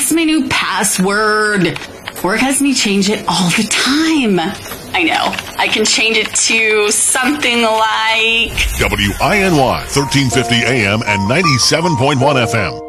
What's my new password? Work has me change it all the time. I know. I can change it to something like WINY 1350 AM and 97.1 FM.